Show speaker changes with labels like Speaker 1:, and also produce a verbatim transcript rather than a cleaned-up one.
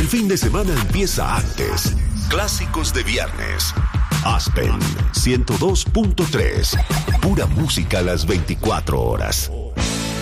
Speaker 1: El fin de semana empieza antes. Clásicos de viernes. Aspen ciento dos punto tres. Pura música a las veinticuatro horas.